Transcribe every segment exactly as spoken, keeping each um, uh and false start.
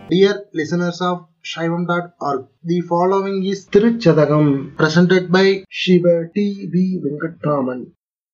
Dear listeners of Shaivam dot org, the following is Tiruchadagam presented by Shiva T V Venkatraman.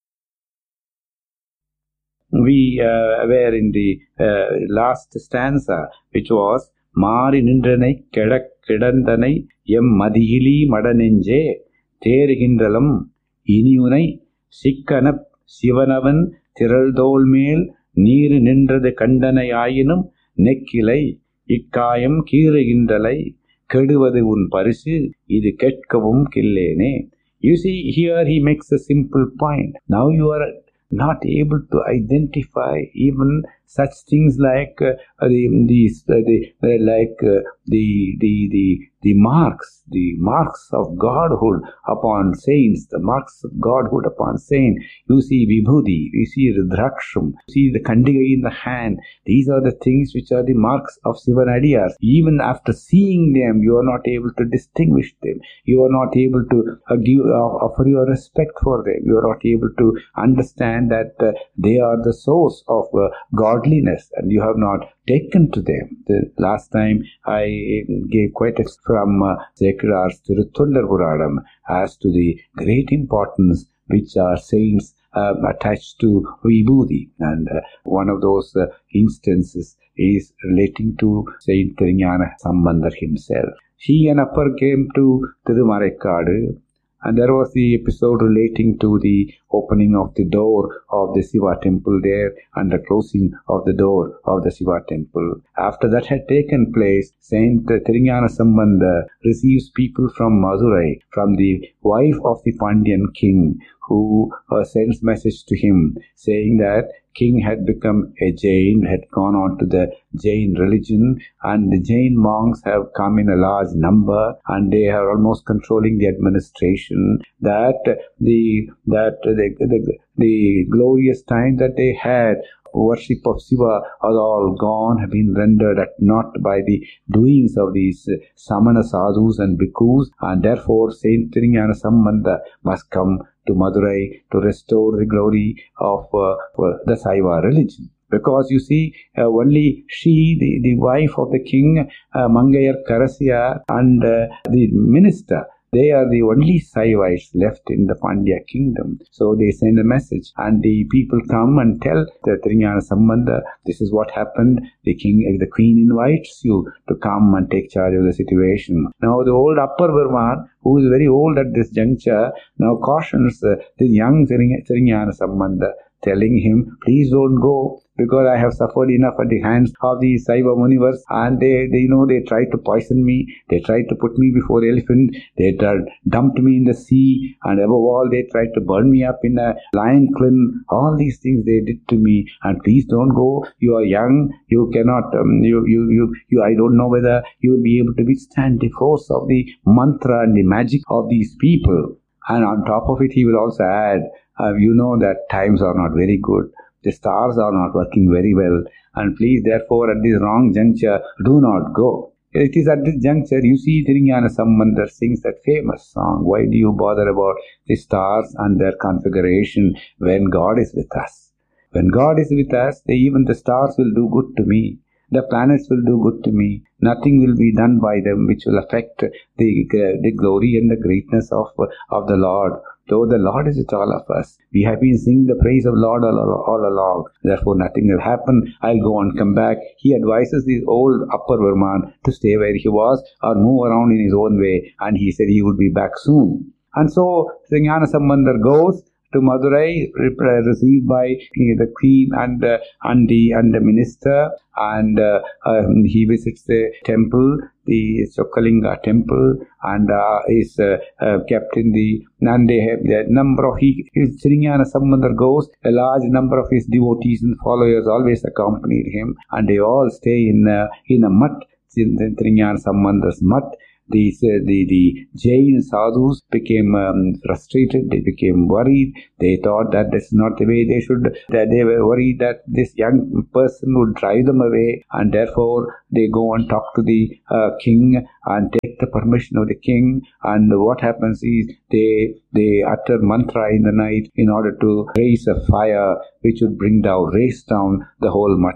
We uh, were in the uh, last stanza, which was Mari Nindranai Kedak Kedandanai Yem Madhili Madanenje Terhindalam Iniunai Sikkanap Sivanavan Tiraldolmel Neer Nindra Kandanai Ayinum Nekilai Ikkayam Kiragindalai Keduvadu Un Parisu Idu Ketkavum Killene. You see, here he makes a simple point. Now you are not able to identify even such things like uh, the, these, uh, the uh, like uh, the the the the marks, the marks of godhood upon saints, the marks of godhood upon saints. You see Vibhuti, you see Rudraksham, you see the Kandiga in the hand. These are the things which are the marks of Sivanadiyas. Even after seeing them, you are not able to distinguish them. You are not able to uh, give uh, offer your respect for them. You are not able to understand that uh, they are the source of uh, godliness, and you have not taken to them. The last time I gave quite a from uh, Sekarar's Tirutundar Puranam as to the great importance which our saints uh, attached to Vibhuti, and uh, one of those uh, instances is relating to Saint Thirignana Sambandar himself. He and Appar came to Tirumalaikadu, and there was the episode relating to the opening of the door of the Siva temple there and the closing of the door of the Siva temple. After that had taken place, Saint Thirignana Sambandar receives people from Madurai, from the wife of the Pandyan king, who uh, sends message to him saying that king had become a Jain, had gone on to the Jain religion, and the Jain monks have come in a large number, and they are almost controlling the administration. That the that the the, the glorious time that they had, worship of Shiva, are all gone, have been rendered at naught by the doings of these uh, Samana sadhus and bhikkhus, and therefore Saint Thirignana Sambandar must come to Madurai to restore the glory of uh, the Saiva religion. Because you see, uh, only she, the, the wife of the king, uh, Mangayar Karasya, and uh, the minister, they are the only Saivites left in the Pandya kingdom. So they send a message, and the people come and tell the Thirignana Sambandar, this is what happened. The king, the queen invites you to come and take charge of the situation. Now the old Appar Burman, who is very old at this juncture, now cautions uh, the young Thirignana Sambandar, telling him, please don't go, because I have suffered enough at the hands of the Saiva Munivars, and they, they, you know, they tried to poison me, they tried to put me before the elephant, they tried, dumped me in the sea, and above all, they tried to burn me up in a lion kiln. All these things they did to me, and please don't go. You are young, you cannot, um, you, you, you, you, I don't know whether you will be able to withstand the force of the mantra and the magic of these people. And on top of it, he will also add, uh, you know that times are not very good. The stars are not working very well, and please, therefore, at this wrong juncture, do not go. It is at this juncture, you see, Thirignana Sambandar sings that famous song, why do you bother about the stars and their configuration when God is with us? When God is with us, they, even the stars will do good to me. The planets will do good to me. Nothing will be done by them which will affect the, the glory and the greatness of, of the Lord. Though the Lord is with all of us, we have been singing the praise of Lord all, all, all along. Therefore, nothing will happen. I'll go and come back. He advises the old Appar Burman to stay where he was or move around in his own way. And he said he would be back soon. And so, Thirignana Sambandar goes to Madurai, received by the queen and uh, and the and the minister, and uh, um, he visits the temple, the Chokkalinga temple, and uh, is uh, uh, kept in the, and they have the number of, he, his Thirignana Sambandar goes, a large number of his devotees and followers always accompanied him, and they all stay in uh, in a mutt, in the Thirignana Sambandar's mutt. The, the, the Jain sadhus became um, frustrated, they became worried, they thought that this is not the way they should, that they were worried that this young person would drive them away, and therefore they go and talk to the uh, king and take the permission of the king, and what happens is they, they utter mantra in the night in order to raise a fire which would bring down, raise down the whole mattam.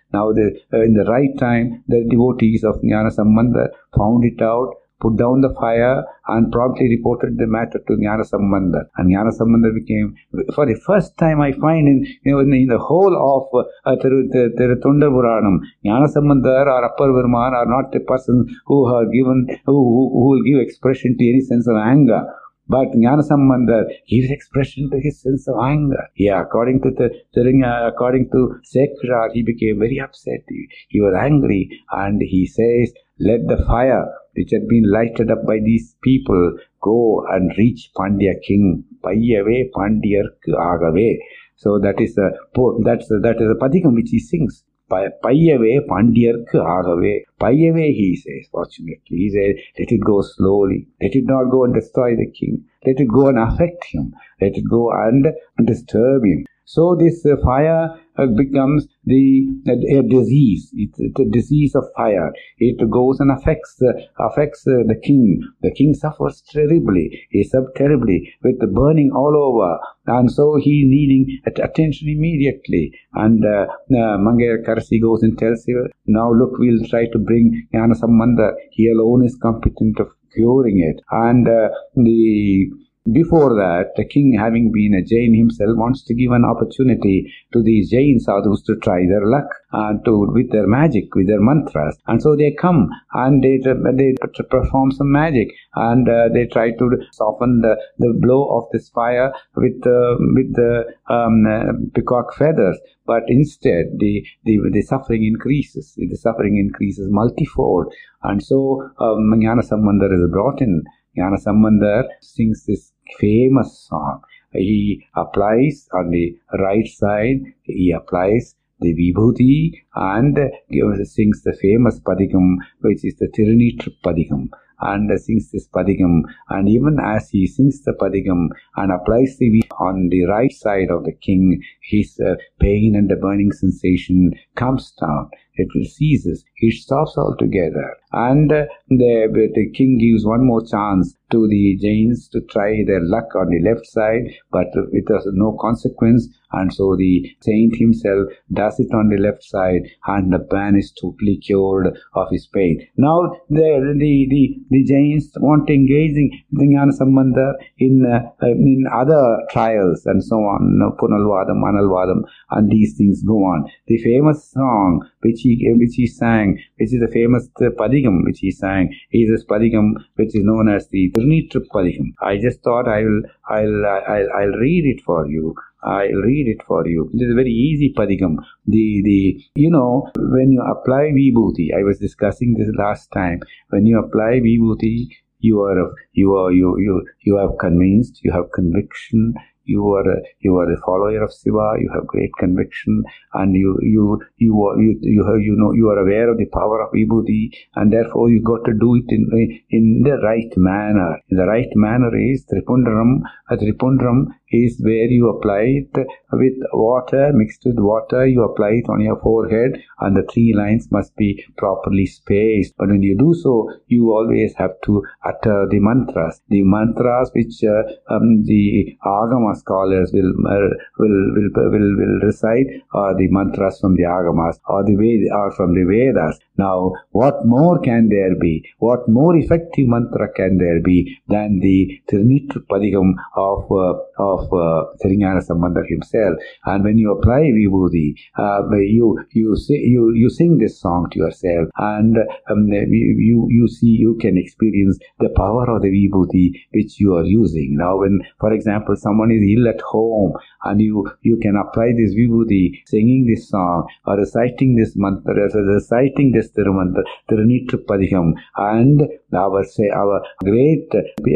Now, the, uh, in the right time, the devotees of Jnanasambandha found it out, put down the fire, and promptly reported the matter to Jnanasambandha. And Jnanasambandha became, for the first time I find in, you know, in, the, in the whole of uh, Thundar Puranam, Jnanasambandha or Appar Varman are not the persons who are given, who, who, who will give expression to any sense of anger. But Jnanasambandha gives expression to his sense of anger. Yeah, according to the, the according to Sekshar, he became very upset. He, he was angry, and he says, "Let the fire which had been lighted up by these people go and reach Pandya king. Payyave Pandyarku agave." So that is a that's a, that is a padikam which he sings. Payyave Pandyarku agave. Payyave, he says, fortunately. He says, let it go slowly. Let it not go and destroy the king. Let it go and affect him. Let it go and disturb him. So this uh, fire uh, becomes the uh, a disease. It's, it's a disease of fire. It goes and affects uh, affects uh, the king. The king suffers terribly. He suffers terribly with the burning all over, and so he needing attention immediately. And uh, uh, Mangaya Karsi goes and tells him, "Now look, we'll try to bring Jnanasambandha. He alone is competent of curing it." And uh, the Before that, the king, having been a Jain himself, wants to give an opportunity to these Jain sadhus to try their luck and to with their magic, with their mantras. And so they come and they they perform some magic, and uh, they try to soften the, the blow of this fire with uh, with the um, uh, peacock feathers. But instead, the, the the suffering increases. The suffering increases multifold, and so um, Jnanasambandha is brought in. Jnanasambandha sings this famous song. He applies on the right side, he applies the Vibhuti and sings the famous Padikam, which is the Tirunitru Padikam, and sings this Padikam. And even as he sings the Padikam and applies the Vibhuti on the right side of the king, his uh, pain and the burning sensation comes down. It ceases. He stops altogether. And uh, the, the king gives one more chance to the Jains to try their luck on the left side, but it has no consequence. And so the saint himself does it on the left side, and the man is totally cured of his pain. Now the the the, the Jains want to engage in Jnanasambandha in uh, in other trials and so on, Punalvadam, Analvadam, and these things go on. The famous song which he which he sang, which is the famous Padikam which he sang, is this Padikam which is known as the Tirunitru Padikam. I just thought I will I'll I'll I'll read it for you. I'll read it for you. It is a very easy Padikam. The, the, you know, when you apply Vibhuti, I was discussing this last time, when you apply Vibhuti, you are, you are, you, you, you have convinced, you have conviction, you are a, you are a follower of Shiva, you have great conviction, and you you you are, you you, have, you know you are aware of the power of Vibhuti, and therefore you got to do it in in the right manner. In the right manner is Tripundaram. A Tripundaram is where you apply it with water, mixed with water, you apply it on your forehead, and the three lines must be properly spaced. But when you do so, you always have to utter the mantras. The mantras which uh, um, the Agama scholars will, uh, will, will, will, will recite are the mantras from the Agamas, or the Ved- or from the Vedas. Now, what more can there be? What more effective mantra can there be than the Tirunitru Padikam of uh, of uh, Sri Jnanasambandha himself? And when you apply Vibhuti, uh, you you say, you you sing this song to yourself, and um, you you see you can experience the power of the Vibhuti which you are using. Now, when, for example, someone is ill at home, and you you can apply this Vibhuti, singing this song or reciting this mantra, reciting this Tirumantra, Tirunitru Padikam, and our say our great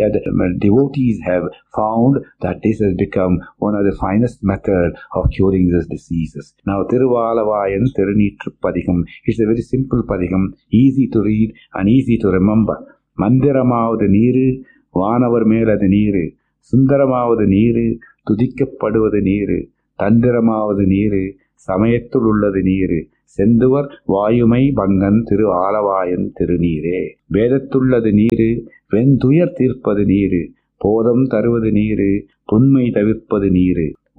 devotees have found that this has become one of the finest methods of curing these diseases. Now, Tiruvalavayan Tirunitru Padikam is a very simple Padikam, easy to read and easy to remember. Mandiramavadu neeru, Vanavar meladu neeru, Sundaramavadu neeru, Tudikkapaduvadu neeru, Tandiramavadu neeru, Samayathul உள்ளது நீரு, செந்துவர் வாயுமை பங்கன் திரு ஆலவாயன் திருநீரே. வேதத்துள்ளது நீரு, வெந்துயர் தீர்ப்பது நீரு, போதம் தருவது நீரு, புன்மை தவிர்ப்பது நீரு,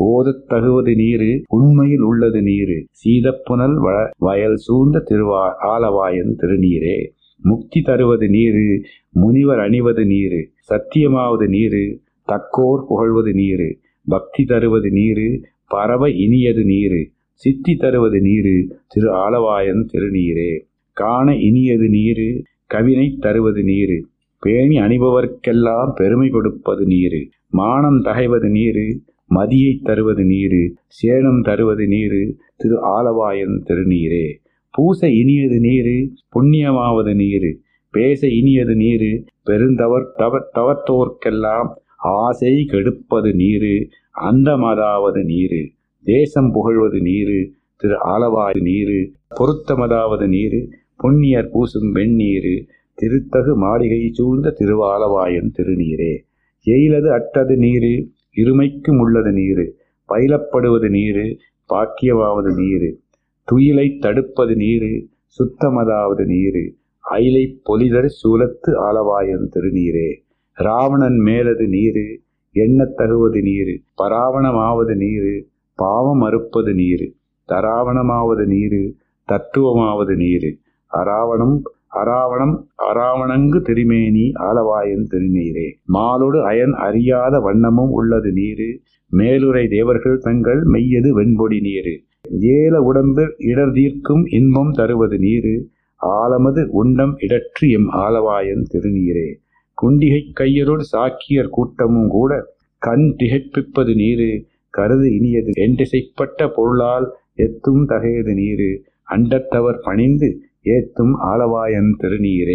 ஓதத் தகுவது நீரு உண்மையில் உள்ளது நீரு சீதப்புனல் வயல் சூழ்ந்த திருவா ஆலவாயன் திருநீரே. முக்தி தருவது நீரு முனிவர் அணிவது நீரு சத்தியமாவது நீரு தக்கோர் புகழ்வது நீரு பக்தி தருவது நீரு பரவ இனியது நீரு சித்தி தருவது நீரு திரு ஆலவாயன் திருநீரே. காண இனியது நீரு கவினை தருவது நீரு பேணி அணிபவர்க்கெல்லாம் பெருமை கொடுப்பது நீரு மானம் தகைவது நீரு மதியை தருவது நீரு சேனம் தருவது நீரு திரு ஆலவாயன் திருநீரே. பூச இனியது நீரு புண்ணியமாவது நீரு பேச இனியது நீரு பெருந்தவர் தவ தவத்தோர்க்கெல்லாம் ஆசை கெடுப்பது நீரு அந்தமதாவது நீரு தேசம் புகழ்வது நீரு திரு ஆலவாய் நீரு பொருத்தமதாவது நீரு புண்ணியர் பூசும் வெண்ணீரு திருத்தகு மாளிகை சூழ்ந்த திருவாலவாயன் திருநீரே. எயிலது அட்டது நீரு இருமைக்கும் உள்ளது நீரு பயிலப்படுவது நீரு பாக்கியமாவது நீரு துயிலை தடுப்பது நீரு சுத்தமதாவது நீரு அயிலை பொலிதர் சூலத்து ஆலவாயன் திருநீரே. ராவணன் மேலது நீரு எண்ணத் தகுவது நீரு பராவணமாவது நீரு பாவம் அறுப்பது நீரு தராவணமாவது நீரு தத்துவமாவது நீரு அராவணம் அராவணம் அராவணங்கு திருமேனி ஆலவாயன் திருநீரே. மாலோடு அயன் அறியாத வண்ணமும் உள்ளது நீரு மேலுரை தேவர்கள் தங்கள் மெய்யது வெண்பொடி நீரு ஏல உடம்பில் இடர் தீர்க்கும் இன்பம் தருவது நீரு ஆலமது உண்டம் இடற்று எம் ஆலவாயன் திருநீரே. குண்டிகை கையரோடு சாக்கியர் கூட்டமும் கூட கண் திகைப்பிப்பது நீரு கருது இனியது என்றிசைப்பட்ட பொருளால் எத்தும் தகையது நீரு அண்டத்தவர் பணிந்து ஏத்தும் ஆலவாயன் திருநீரே.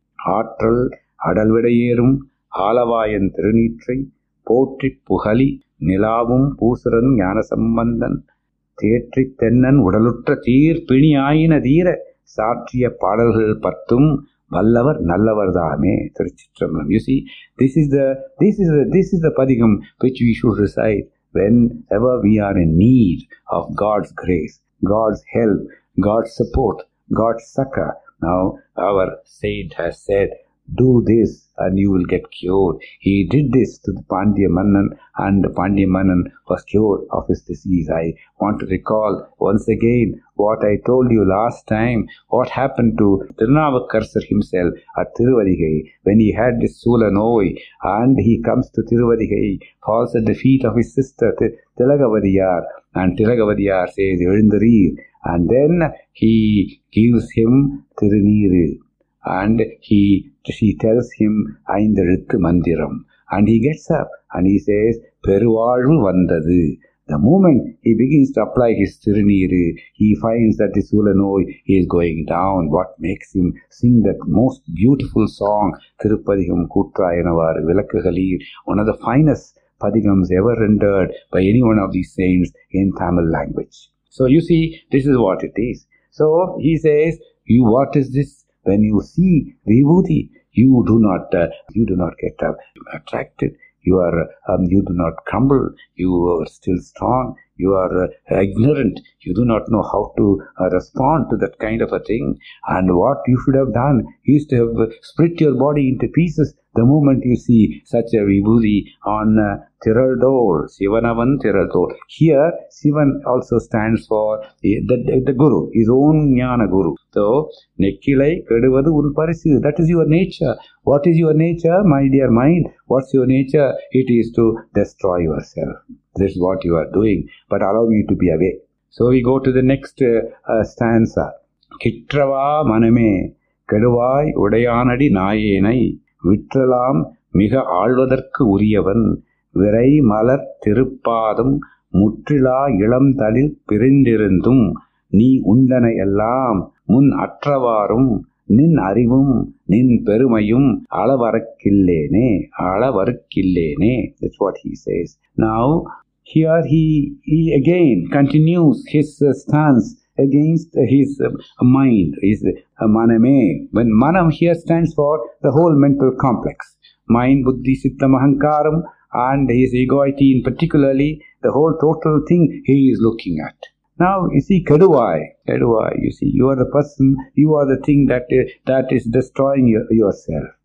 ஆற்றல் அடல்விடையேறும் ஆலவாயன் திருநீற்றை போற்றி புகழி நிலாவும் பூசுரன் ஞான சம்பந்தன் தேற்றி தென்னன் உடலுற்ற தீர் பிணியாயின தீர சாற்றிய பாடல்கள் பத்தும் வல்லவர் நல்லவர் தாமே. திருச்சிற்றம்பலம். You see, this is the this is the this is the padigam which we should recite whenever we are in need of God's grace, God's help, God's support, God's succor. Now our saint has said, do this and you will get cured. He did this to the Pandya Mannan and the Pandya Mannan was cured of his disease. I want to recall once again what I told you last time, what happened to Tirunavukkarasar himself at Tiruvadigai when he had this Sula Noi and he comes to Tiruvadigai, falls at the feet of his sister Tilagavadiyar and Tilagavadiyar says, Ezhundareer, and then he gives him Tiruneeru. And he, she tells him, Aindarithu Mandiram. And he gets up and he says, Peruvalvu Vandadu. The moment he begins to apply his Tiruneeru, he finds that the Sulanoi is going down. What makes him sing that most beautiful song, Tirupadigam Kutrayanavar Vilakkalir, one of the finest padigams ever rendered by any one of these saints in Tamil language. So you see, this is what it is. So he says, you, what is this? When you see Vibhuti, you do not, uh, you do not get uh, attracted. You are, um, you do not crumble. You are still strong. You are uh, ignorant. You do not know how to uh, respond to that kind of a thing. And what you should have done is to have split your body into pieces the moment you see such a Vibhuti on uh, Tiraldol, Sivanavan Tiraldol. Here, Sivan also stands for the, the, the Guru, his own Jnana Guru. So, Nekkilai Keduvadu Unparisu, that is your nature. What is your nature, my dear mind? What's your nature? It is to destroy yourself. This is what you are doing. But allow me to be away. So, we go to the next uh, uh, stanza. Kitrava Maname Keduvai Udayanadi Nayenai விற்றலாம் மிக ஆழ்வதற்கு உரியவன் விரை மலர் திருப்பாதம் முற்றிலா இளம் தளிர் பிரிந்திருந்தும் நீ உண்டனை எல்லாம் முன் அற்றவாறும் நின் அறிவும் நின் பெருமையும் அளவறக்கில்லேனே அளவறுக்கில்லேனே. That's what he says. Now here he, he again continues his uh, stance against his uh, mind, his uh, maname. When manam here stands for the whole mental complex, mind, buddhi, sittam, ahankaram, and his egoity in particularly, the whole total thing he is looking at. Now, you see, Keduvai, Keduvai, you see, you are the person, you are the thing that, uh, that is destroying your, yourself.